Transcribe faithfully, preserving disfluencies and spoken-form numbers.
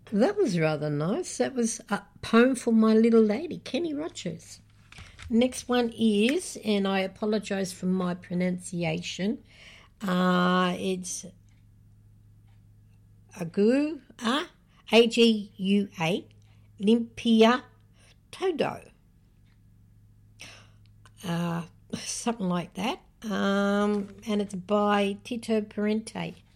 That was rather nice. That was a poem for my little lady, Kenny Rogers. Next one is, and I apologise for my pronunciation, uh, it's Agu, uh, A G U A, Limpia Todo. Uh, something like that. Um, and it's by Tito Parente.